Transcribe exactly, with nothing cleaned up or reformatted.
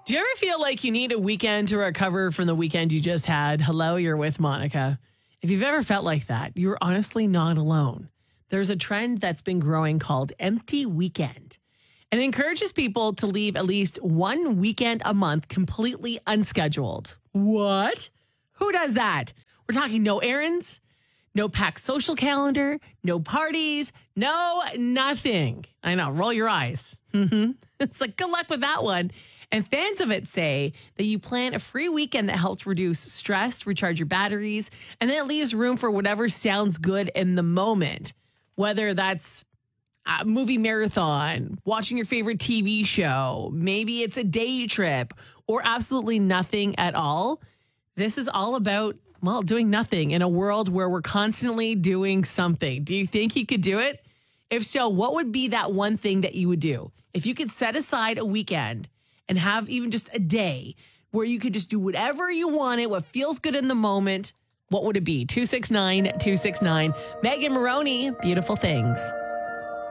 Do you ever feel like you need a weekend to recover from the weekend you just had? Hello, you're with Monica. If you've ever felt like that, you're honestly not alone. There's a trend that's been growing called Empty Weekend. And it encourages people to leave at least one weekend a month completely unscheduled. What? Who does that? We're talking no errands, no packed social calendar, no parties, no nothing. I know, roll your eyes. Mm-hmm. It's like, good luck with that one. And fans of it say that you plan a free weekend that helps reduce stress, recharge your batteries, and then it leaves room for whatever sounds good in the moment. Whether that's a movie marathon, watching your favorite T V show, maybe it's a day trip, or absolutely nothing at all. This is all about, well, doing nothing in a world where we're constantly doing something. Do you think you could do it? If so, what would be that one thing that you would do? If you could set aside a weekend and have even just a day where you could just do whatever you wanted, what feels good in the moment, what would it be? two six nine, two six nine. Megan Maroney, Beautiful Things.